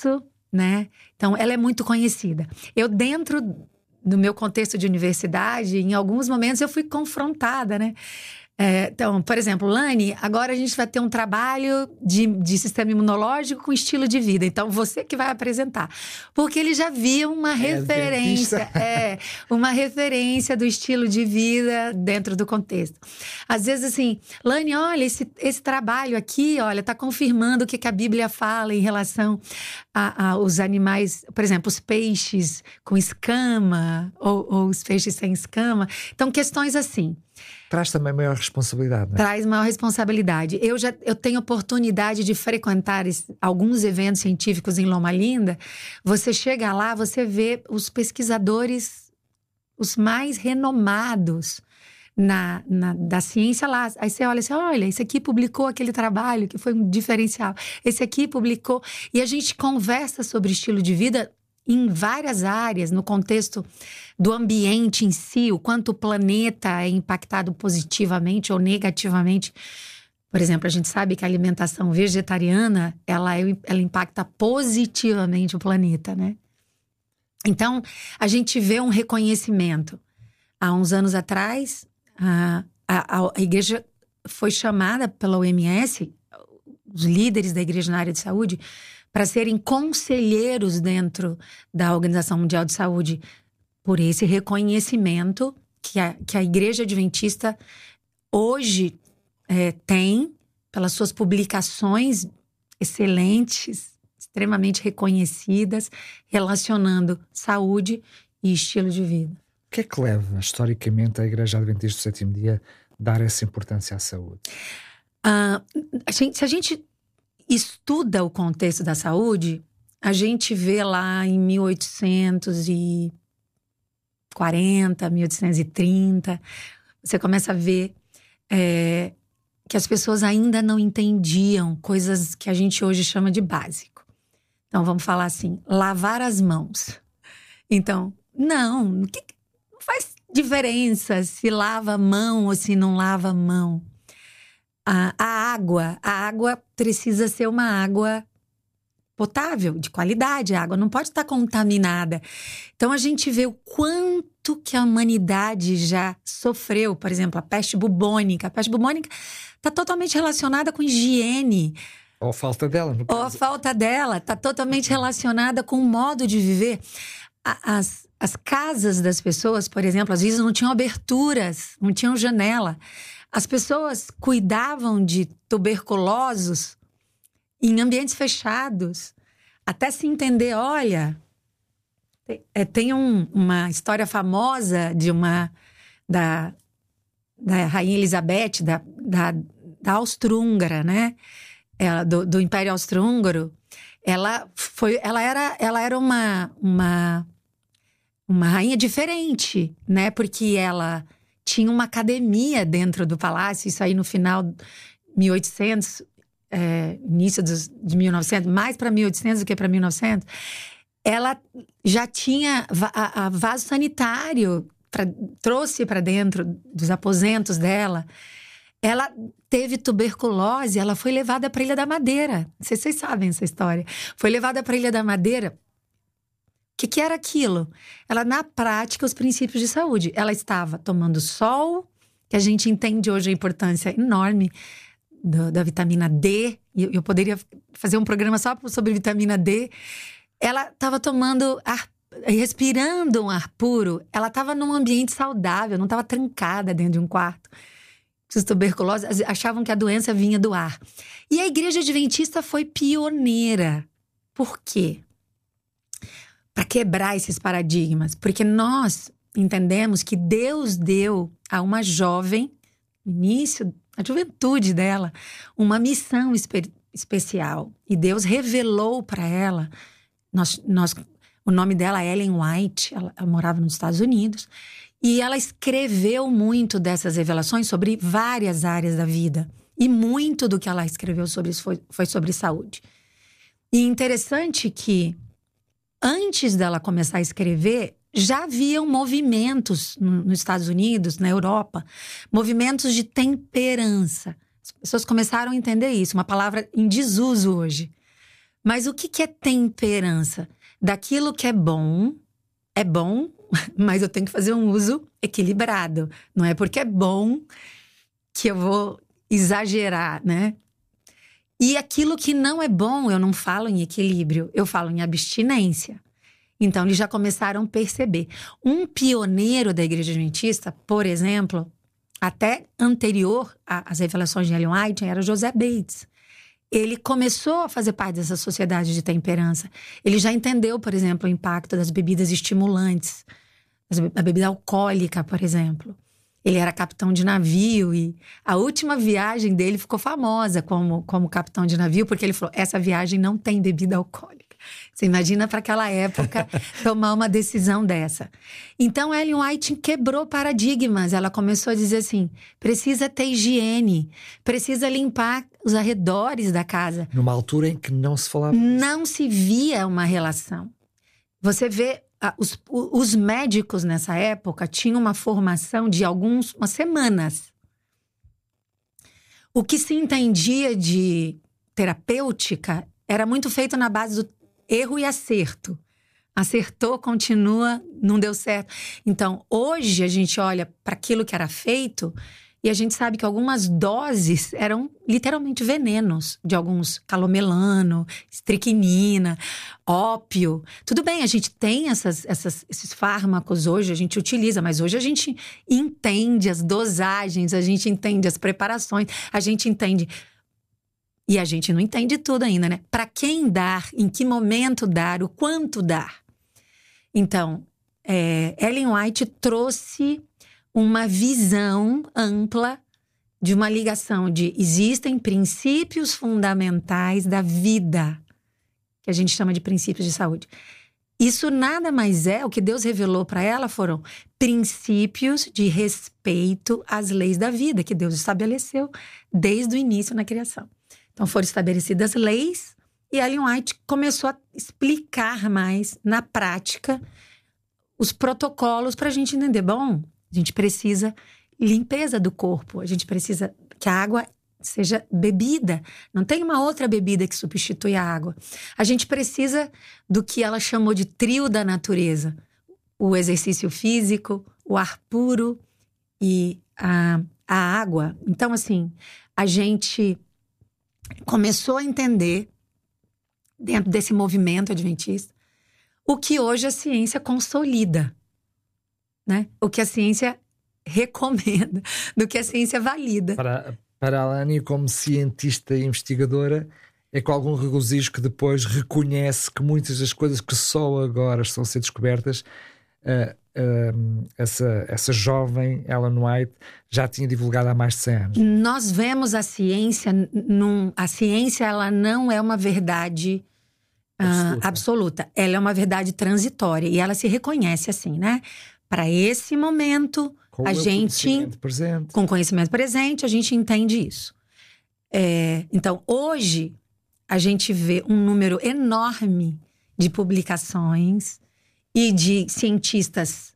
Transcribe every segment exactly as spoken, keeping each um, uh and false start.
isso, né? Então, ela é muito conhecida. Eu, dentro do meu contexto de universidade, em alguns momentos eu fui confrontada, né? É, então, por exemplo, Lani, agora a gente vai ter um trabalho de, de sistema imunológico com estilo de vida. Então, você que vai apresentar. Porque ele já via uma é referência, é, uma referência do estilo de vida dentro do contexto. Às vezes, assim, Lani, olha, esse, esse trabalho aqui, olha, está confirmando o que, que a Bíblia fala em relação aos animais, por exemplo, os peixes com escama ou, ou os peixes sem escama. Então, questões assim. Traz também maior responsabilidade, né? Traz maior responsabilidade. Eu já eu tenho oportunidade de frequentar esse, alguns eventos científicos em Loma Linda. Você chega lá, você vê os pesquisadores, os mais renomados na, na, da ciência lá. Aí você olha assim, olha, esse aqui publicou aquele trabalho que foi um diferencial. Esse aqui publicou. E a gente conversa sobre estilo de vida em várias áreas, no contexto do ambiente em si, o quanto o planeta é impactado positivamente ou negativamente. Por exemplo, a gente sabe que a alimentação vegetariana, ela, é, ela impacta positivamente o planeta, né? Então, a gente vê um reconhecimento. Há uns anos atrás, a, a, a igreja foi chamada pela O M S, os líderes da igreja na área de saúde, para serem conselheiros dentro da Organização Mundial de Saúde, por esse reconhecimento que a, que a Igreja Adventista hoje é, tem, pelas suas publicações excelentes, extremamente reconhecidas, relacionando saúde e estilo de vida. O que é que leva, historicamente, a Igreja Adventista do Sétimo Dia a dar essa importância à saúde? Uh, a gente, se a gente estuda o contexto da saúde, a gente vê lá em mil oitocentos e quarenta, mil oitocentos e trinta, você começa a ver é, que as pessoas ainda não entendiam coisas que a gente hoje chama de básico. Então, vamos falar assim, lavar as mãos. Então, não, que, não faz diferença se lava a mão ou se não lava a mão. A, a água, a água precisa ser uma água potável, de qualidade. A água não pode estar contaminada. Então, a gente vê o quanto que a humanidade já sofreu. Por exemplo, a peste bubônica. A peste bubônica está totalmente relacionada com higiene. Ou a falta dela, no caso. Ou a falta dela está totalmente relacionada com o modo de viver. As, as casas das pessoas, por exemplo, às vezes não tinham aberturas, não tinham janela. As pessoas cuidavam de tuberculosos em ambientes fechados, até se entender, olha, é, tem um, uma história famosa de uma, da, da Rainha Elizabeth, da, da, da Austro-Húngara, né? Ela, do, do Império Austro-Húngaro. Ela, foi, ela era, ela era uma, uma, uma rainha diferente, né? Porque ela tinha uma academia dentro do palácio, isso aí no final de mil e oitocentos, é, início dos, de mil e novecentos, mais para mil e oitocentos do que para mil e novecentos. Ela já tinha a, a vaso sanitário, pra, trouxe para dentro dos aposentos dela. Ela teve tuberculose, ela foi levada para a Ilha da Madeira. Não sei se vocês sabem essa história. Foi levada para a Ilha da Madeira. O que, que era aquilo? Ela, na prática, os princípios de saúde. Ela estava tomando sol, que a gente entende hoje a importância enorme do, da vitamina D. E eu, eu poderia fazer um programa só sobre vitamina D. Ela estava tomando ar, respirando um ar puro. Ela estava num ambiente saudável, não estava trancada dentro de um quarto. Os tuberculosos achavam que a doença vinha do ar. E a Igreja Adventista foi pioneira. Por quê? Para quebrar esses paradigmas. Porque nós entendemos que Deus deu a uma jovem, no início, a juventude dela, uma missão espe- especial. E Deus revelou para ela, nós, nós, o nome dela é Ellen White, ela, ela morava nos Estados Unidos, e ela escreveu muito dessas revelações sobre várias áreas da vida. E muito do que ela escreveu sobre isso foi, foi sobre saúde. E interessante que, antes dela começar a escrever, já haviam movimentos nos Estados Unidos, na Europa, movimentos de temperança. As pessoas começaram a entender isso, uma palavra em desuso hoje. Mas o que, que é temperança? Daquilo que é bom, é bom, mas eu tenho que fazer um uso equilibrado. Não é porque é bom que eu vou exagerar, né? E aquilo que não é bom, eu não falo em equilíbrio, eu falo em abstinência. Então, eles já começaram a perceber. Um pioneiro da Igreja Adventista, por exemplo, até anterior às revelações de Ellen White, era José Bates. Ele começou a fazer parte dessa sociedade de temperança. Ele já entendeu, por exemplo, o impacto das bebidas estimulantes, a bebida alcoólica, por exemplo. Ele era capitão de navio e a última viagem dele ficou famosa como, como capitão de navio, porque ele falou, essa viagem não tem bebida alcoólica. Você imagina para aquela época tomar uma decisão dessa. Então, Ellen White quebrou paradigmas. Ela começou a dizer assim, precisa ter higiene, precisa limpar os arredores da casa. Numa altura em que não se falava disso. Não se via uma relação. Você vê, ah, os, os médicos nessa época tinham uma formação de algumas semanas. O que se entendia de terapêutica era muito feito na base do erro e acerto. Acertou, continua, não deu certo. Então, hoje a gente olha para aquilo que era feito e a gente sabe que algumas doses eram literalmente venenos. De alguns calomelano, estricnina, ópio. Tudo bem, a gente tem essas, essas, esses fármacos hoje, a gente utiliza. Mas hoje a gente entende as dosagens, a gente entende as preparações, a gente entende... E a gente não entende tudo ainda, né? Para quem dar, em que momento dar, o quanto dar. Então, é, Ellen White trouxe uma visão ampla de uma ligação de existem princípios fundamentais da vida, que a gente chama de princípios de saúde. Isso nada mais é, o que Deus revelou para ela foram princípios de respeito às leis da vida, que Deus estabeleceu desde o início na criação. Então foram estabelecidas leis e Ellen White começou a explicar mais na prática os protocolos para a gente entender. Bom, a gente precisa limpeza do corpo, a gente precisa que a água seja bebida. Não tem uma outra bebida que substitui a água. A gente precisa do que ela chamou de trio da natureza. O exercício físico, o ar puro e a, a água. Então, assim, a gente... começou a entender, dentro desse movimento adventista, o que hoje a ciência consolida, né? O que a ciência recomenda, do que a ciência valida. Para, para a Alane, como cientista e investigadora, é com algum regozijo que depois reconhece que muitas das coisas que só agora estão a ser descobertas, uh, uh, essa, essa jovem Ellen White já tinha divulgado há mais de cem anos. Nós vemos a ciência, num, a ciência ela não é uma verdade uh, absoluta. absoluta, ela é uma verdade transitória e ela se reconhece assim, né? Para esse momento, com a gente, conhecimento presente. com conhecimento presente, a gente entende isso. É, então, hoje, a gente vê um número enorme de publicações e de cientistas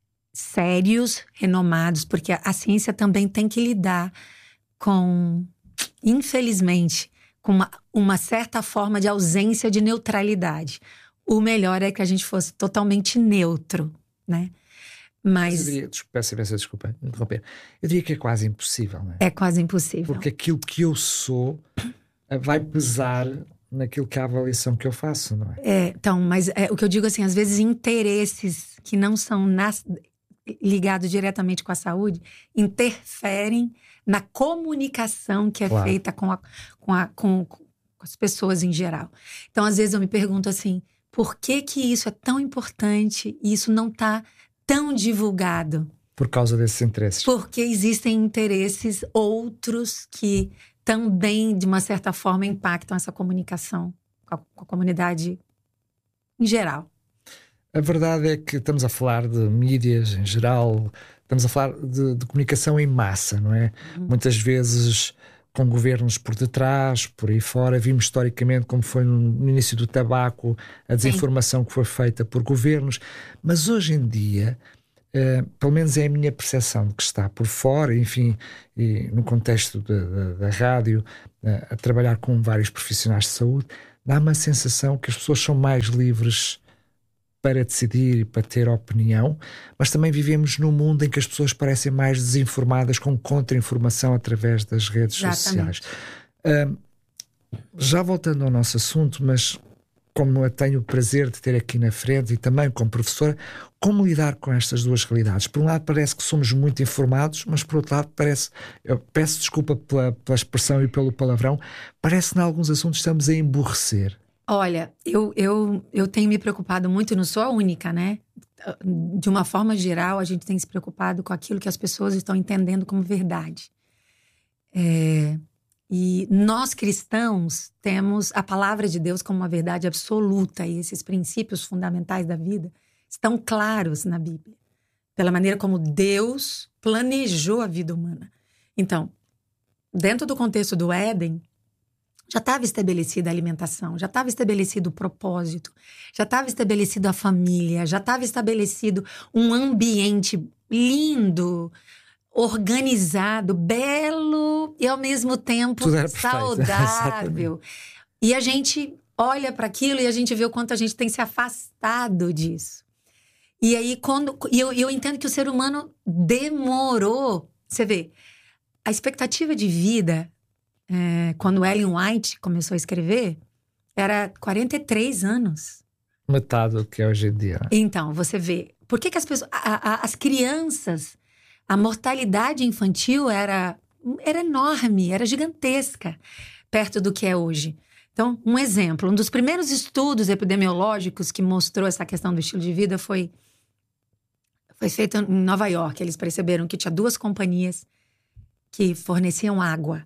sérios, renomados, porque a, a ciência também tem que lidar com, infelizmente, com uma, uma certa forma de ausência de neutralidade. O melhor é que a gente fosse totalmente neutro, né? Mas... Eu diria, peço imensa desculpa, interromper. Eu diria que é quase impossível, não é? É quase impossível. Porque aquilo que eu sou vai pesar naquilo que é a avaliação que eu faço, não é? É, então, mas é, o que eu digo assim, às vezes interesses que não são nas, ligados diretamente com a saúde interferem na comunicação que é claro. feita com, a, com, a, com, com as pessoas em geral. Então, às vezes eu me pergunto assim, por que que isso é tão importante e isso não está tão divulgado? Por causa desses interesses. Porque existem interesses outros que também, de uma certa forma, impactam essa comunicação com a, com a comunidade em geral. A verdade é que estamos a falar de mídias em geral, estamos a falar de, de comunicação em massa, não é? Uhum. Muitas vezes com governos por detrás, por aí fora. Vimos historicamente como foi no início do tabaco, a desinformação Sim. que foi feita por governos. Mas hoje em dia, uh, pelo menos é a minha percepção de que está por fora, enfim, e no contexto de, de, da rádio, uh, a trabalhar com vários profissionais de saúde, dá-me a sensação que as pessoas são mais livres para decidir e para ter opinião, mas também vivemos num mundo em que as pessoas parecem mais desinformadas, com contra-informação através das redes Exatamente. sociais. Uh, já voltando ao nosso assunto, mas como eu tenho o prazer de ter aqui na frente e também como professora, como lidar com estas duas realidades? Por um lado parece que somos muito informados, mas por outro lado parece, eu peço desculpa pela, pela expressão e pelo palavrão, parece que em alguns assuntos estamos a emborrecer. Olha, eu, eu, eu tenho me preocupado muito, não sou a única, né? De uma forma geral, a gente tem se preocupado com aquilo que as pessoas estão entendendo como verdade. É, e nós cristãos temos a palavra de Deus como uma verdade absoluta, e esses princípios fundamentais da vida estão claros na Bíblia, pela maneira como Deus planejou a vida humana. Então, dentro do contexto do Éden, já estava estabelecida a alimentação, já estava estabelecido o propósito, já estava estabelecido a família, já estava estabelecido um ambiente lindo, organizado, belo e ao mesmo tempo saudável. E a gente olha para aquilo e a gente vê o quanto a gente tem se afastado disso. E aí, quando e eu, eu entendo que o ser humano demorou. Você vê, a expectativa de vida, É, quando Ellen White começou a escrever, era quarenta e três anos. Metade do que é hoje em dia. Então, você vê, por que, que as pessoas, a, a, as crianças, a mortalidade infantil era, era enorme, era gigantesca, perto do que é hoje. Então, um exemplo, um dos primeiros estudos epidemiológicos que mostrou essa questão do estilo de vida foi, foi feito em Nova York. Eles perceberam que tinha duas companhias que forneciam água.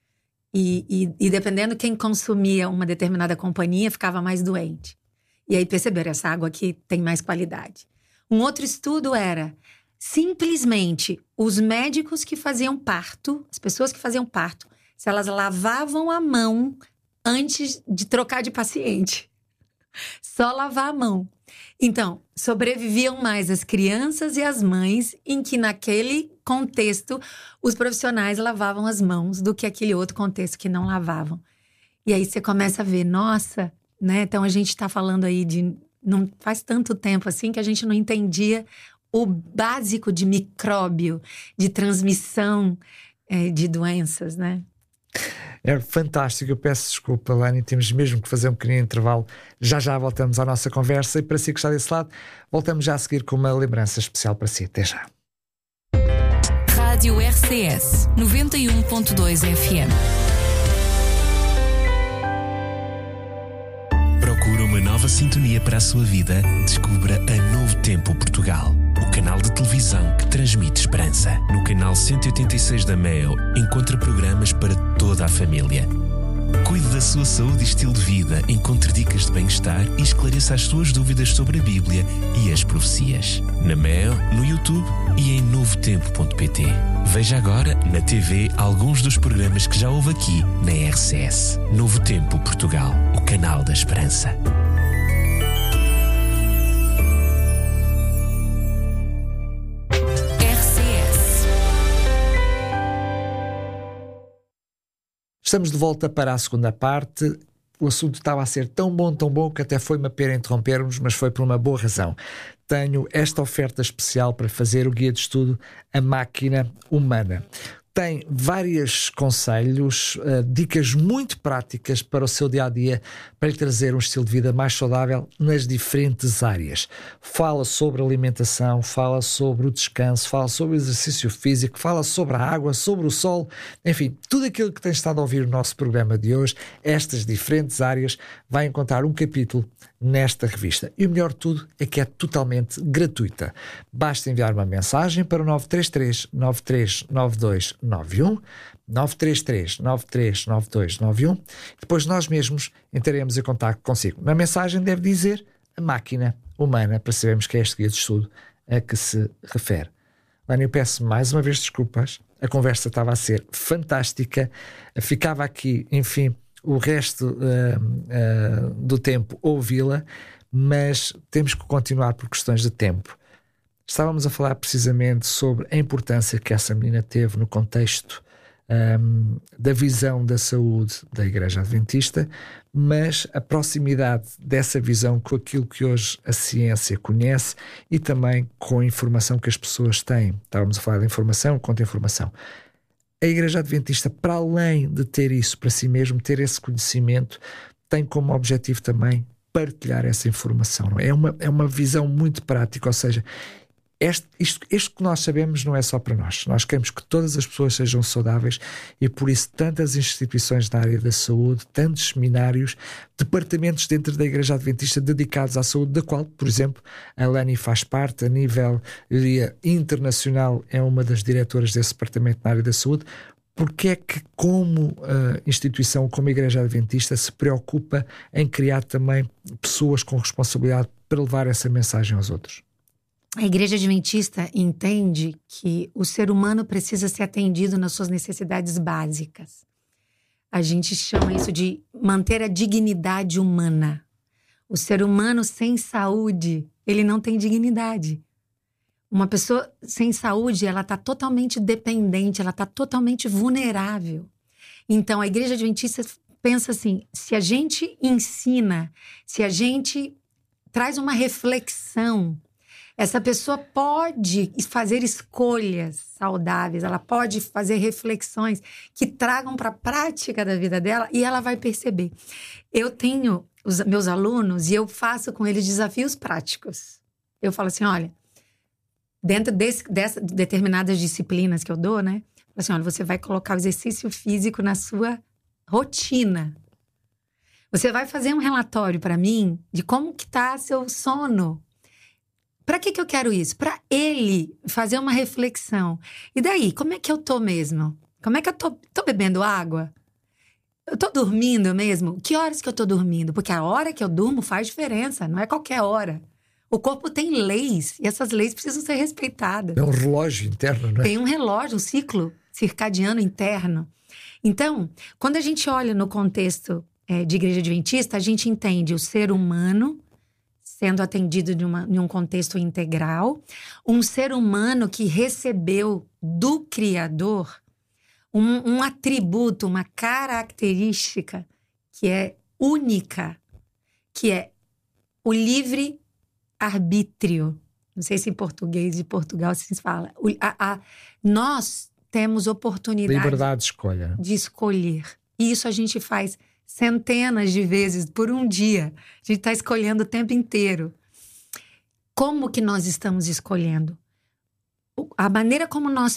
E, e, e dependendo quem consumia uma determinada companhia, ficava mais doente. E aí perceberam, essa água aqui tem mais qualidade. Um outro estudo era, simplesmente, os médicos que faziam parto, as pessoas que faziam parto, se elas lavavam a mão antes de trocar de paciente. Só lavar a mão. Então, sobreviviam mais as crianças e as mães, em que naquele contexto os profissionais lavavam as mãos do que aquele outro contexto que não lavavam. E aí você começa a ver, nossa, né? Então a gente está falando aí de... Não faz tanto tempo assim que a gente não entendia o básico de micróbio, de transmissão é, de doenças, né? É fantástico, eu peço desculpa, Lani, temos mesmo que fazer um pequeno intervalo. Já já voltamos à nossa conversa e para si que está desse lado, voltamos já a seguir com uma lembrança especial para si. Até já. Rádio R C S noventa e um ponto dois F M. Procura uma nova sintonia para a sua vida? Descubra a Novo Tempo Portugal, o canal de televisão que transmite esperança. No canal cento e oitenta e seis da Meo, encontra programas para toda a família. Cuide da sua saúde e estilo de vida, encontre dicas de bem-estar e esclareça as suas dúvidas sobre a Bíblia e as profecias. Na Meo, no YouTube e em novo tempo ponto pt. Veja agora na T V alguns dos programas que já houve aqui na R C S. Novo Tempo Portugal, o canal da esperança. Estamos de volta para a segunda parte. O assunto estava a ser tão bom, tão bom, que até foi uma pena interrompermos, mas foi por uma boa razão. Tenho esta oferta especial para fazer o guia de estudo A Máquina Humana. Tem vários conselhos, uh, dicas muito práticas para o seu dia-a-dia, para lhe trazer um estilo de vida mais saudável nas diferentes áreas. Fala sobre alimentação, fala sobre o descanso, fala sobre o exercício físico, fala sobre a água, sobre o sol, enfim, tudo aquilo que tem estado a ouvir no nosso programa de hoje, estas diferentes áreas, vai encontrar um capítulo nesta revista. E o melhor de tudo é que é totalmente gratuita. Basta enviar uma mensagem para o nove três três, nove três nove dois nove um, nove três três, nove três nove dois nove um. Depois nós mesmos entraremos em contato consigo. Na mensagem deve dizer a máquina humana, para sabermos que é este guia de estudo a que se refere. Lani, eu peço mais uma vez desculpas. A conversa estava a ser fantástica. Ficava aqui, enfim, o resto uh, uh, do tempo ouvi-la, mas temos que continuar por questões de tempo. Estávamos a falar precisamente sobre a importância que essa menina teve no contexto um, da visão da saúde da Igreja Adventista, mas a proximidade dessa visão com aquilo que hoje a ciência conhece e também com a informação que as pessoas têm. Estávamos a falar de informação, contra-informação. A Igreja Adventista, para além de ter isso para si mesmo, ter esse conhecimento, tem como objetivo também partilhar essa informação. Não é? É uma, é uma visão muito prática, ou seja, este, isto, isto que nós sabemos não é só para nós. Nós queremos que todas as pessoas sejam saudáveis e por isso tantas instituições na área da saúde, tantos seminários, departamentos dentro da Igreja Adventista dedicados à saúde, da qual, por exemplo, a Lani faz parte, a nível, eu diria, internacional, é uma das diretoras desse departamento na área da saúde. Porque é que, como uh, instituição, como Igreja Adventista, se preocupa em criar também pessoas com responsabilidade para levar essa mensagem aos outros? A Igreja Adventista entende que o ser humano precisa ser atendido nas suas necessidades básicas. A gente chama isso de manter a dignidade humana. O ser humano sem saúde, ele não tem dignidade. Uma pessoa sem saúde, ela está totalmente dependente, ela está totalmente vulnerável. Então, a Igreja Adventista pensa assim, se a gente ensina, se a gente traz uma reflexão, essa pessoa pode fazer escolhas saudáveis, ela pode fazer reflexões que tragam para a prática da vida dela e ela vai perceber. Eu tenho os meus alunos e eu faço com eles desafios práticos. Eu falo assim, olha, dentro desse, dessas determinadas disciplinas que eu dou, né? Assim, olha, você vai colocar o exercício físico na sua rotina. Você vai fazer um relatório para mim de como que tá seu sono. Para que que eu quero isso? Para ele fazer uma reflexão. E daí, como é que eu tô mesmo? Como é que eu tô, tô bebendo água? Eu tô dormindo mesmo? Que horas que eu tô dormindo? Porque a hora que eu durmo faz diferença, não é qualquer hora. O corpo tem leis, e essas leis precisam ser respeitadas. É um relógio interno, não é? Tem um relógio, um ciclo circadiano interno. Então, quando a gente olha no contexto é, de Igreja Adventista, a gente entende o ser humano sendo atendido de, uma, de um contexto integral, um ser humano que recebeu do Criador um, um atributo, uma característica que é única, que é o livre arbítrio. Não sei se em português de Portugal se fala. O, a, a, nós temos oportunidade liberdade de escolha. de escolher. E isso a gente faz centenas de vezes por um dia. A gente está escolhendo o tempo inteiro. Como que nós estamos escolhendo? A maneira como nós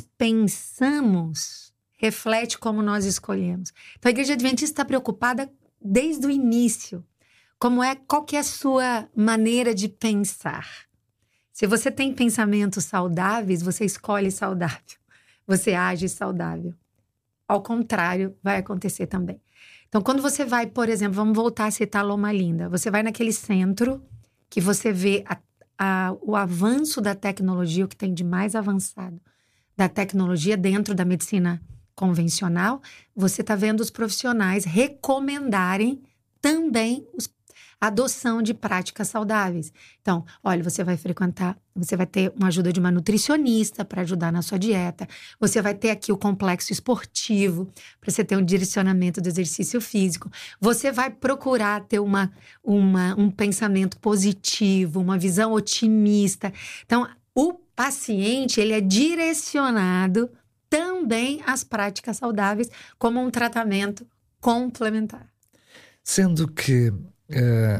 pensamos reflete como nós escolhemos. Então a Igreja Adventista está preocupada desde o início. Como é, qual que é a sua maneira de pensar? Se você tem pensamentos saudáveis, você escolhe saudável. Você age saudável. Ao contrário, vai acontecer também. Então, quando você vai, por exemplo, vamos voltar a citar Loma Linda. Você vai naquele centro que você vê a, a, o avanço da tecnologia, o que tem de mais avançado da tecnologia dentro da medicina convencional. Você está vendo os profissionais recomendarem também os a adoção de práticas saudáveis. Então, olha, você vai frequentar, você vai ter uma ajuda de uma nutricionista para ajudar na sua dieta, você vai ter aqui o complexo esportivo para você ter um direcionamento do exercício físico, você vai procurar ter uma, uma, um pensamento positivo, uma visão otimista. Então, o paciente, ele é direcionado também às práticas saudáveis como um tratamento complementar. Sendo que Uh,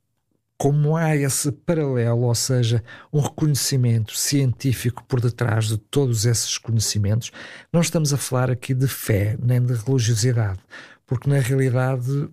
como há esse paralelo, ou seja, um reconhecimento científico por detrás de todos esses conhecimentos, não estamos a falar aqui de fé nem de religiosidade, porque na realidade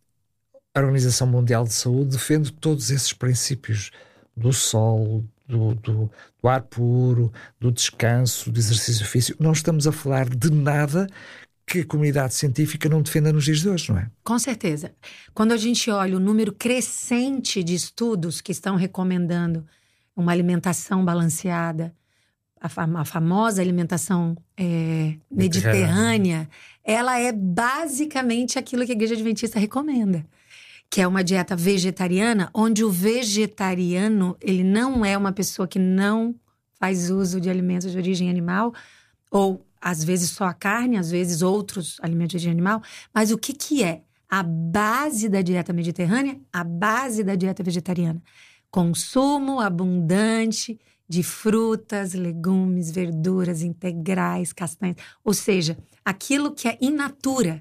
a Organização Mundial de Saúde defende todos esses princípios do sol, do, do, do ar puro, do descanso, do exercício físico. Não estamos a falar de nada que a comunidade científica não defenda nos dias de hoje, não é? Com certeza. Quando a gente olha o número crescente de estudos que estão recomendando uma alimentação balanceada, a, fam- a famosa alimentação é, mediterrânea, ela é basicamente aquilo que a Igreja Adventista recomenda, que é uma dieta vegetariana, onde o vegetariano, ele não é uma pessoa que não faz uso de alimentos de origem animal, ou às vezes só a carne, às vezes outros alimentos de origem animal. Mas o que, que é a base da dieta mediterrânea? A base da dieta vegetariana. Consumo abundante de frutas, legumes, verduras integrais, castanhas. Ou seja, aquilo que é in natura.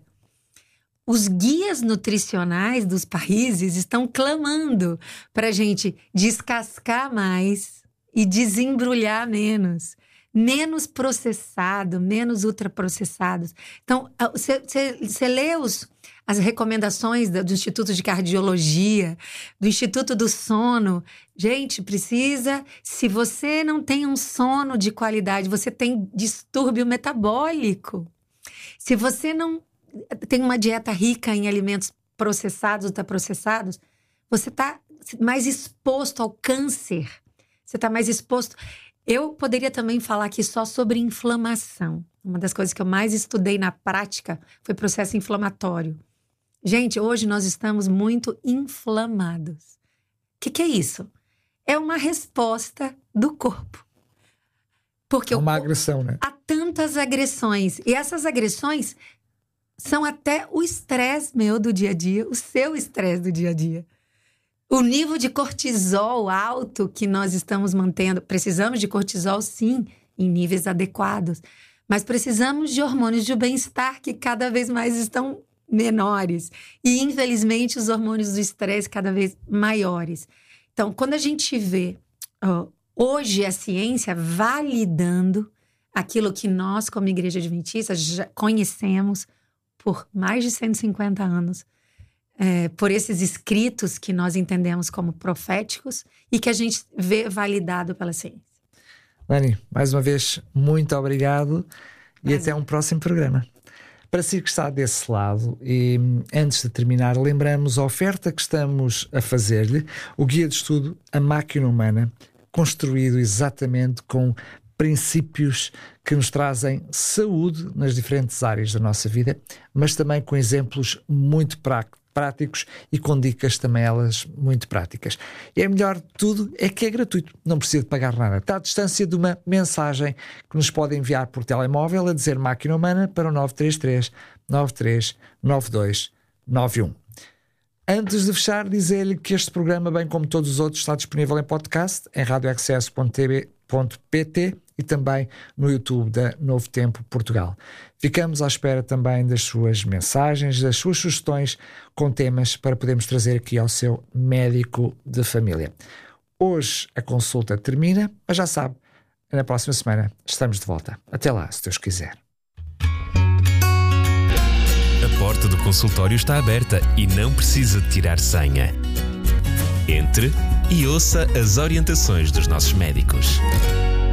Os guias nutricionais dos países estão clamando para a gente descascar mais e desembrulhar menos. Menos processado, menos ultraprocessados. Então, você lê os, as recomendações do, do Instituto de Cardiologia, do Instituto do Sono. Gente, precisa... Se você não tem um sono de qualidade, você tem distúrbio metabólico. Se você não tem uma dieta rica em alimentos processados, ultraprocessados, você está mais exposto ao câncer. Você está mais exposto... Eu poderia também falar aqui só sobre inflamação. Uma das coisas que eu mais estudei na prática foi processo inflamatório. Gente, hoje nós estamos muito inflamados. O que, que é isso? É uma resposta do corpo. Porque é uma o, agressão, né? Há tantas agressões. E essas agressões são até o estresse meu do dia a dia, o seu estresse do dia a dia. O nível de cortisol alto que nós estamos mantendo, precisamos de cortisol sim, em níveis adequados, mas precisamos de hormônios de bem-estar que cada vez mais estão menores e infelizmente os hormônios do estresse cada vez maiores. Então, quando a gente vê ó, hoje a ciência validando aquilo que nós como Igreja Adventista já conhecemos por mais de cento e cinquenta anos, É, por esses escritos que nós entendemos como proféticos e que a gente vê validado pela ciência. Lani, mais uma vez, muito obrigado e Mas... até um próximo programa. Para si que está desse lado, e antes de terminar, lembramos a oferta que estamos a fazer-lhe, o guia de estudo A Máquina Humana, construído exatamente com princípios que nos trazem saúde nas diferentes áreas da nossa vida, mas também com exemplos muito práticos práticos e com dicas também elas muito práticas. E é melhor de tudo é que é gratuito, não precisa de pagar nada. Está à distância de uma mensagem que nos pode enviar por telemóvel a dizer Máquina Humana para o nove três três, nove três nove dois nove um. Antes de fechar, dizer-lhe que este programa, bem como todos os outros, está disponível em podcast em radio r c s ponto t v ponto p t e também no YouTube da Novo Tempo Portugal. Ficamos à espera também das suas mensagens, das suas sugestões com temas para podermos trazer aqui ao seu médico de família. Hoje a consulta termina, mas já sabe, na próxima semana estamos de volta. Até lá, se Deus quiser. A porta do consultório está aberta e não precisa de tirar senha. Entre e ouça as orientações dos nossos médicos.